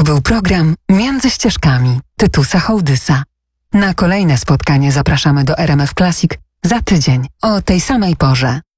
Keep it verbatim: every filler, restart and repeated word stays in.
był program Między ścieżkami Tytusa Hołdysa. Na kolejne spotkanie zapraszamy do R M F Classic za tydzień o tej samej porze.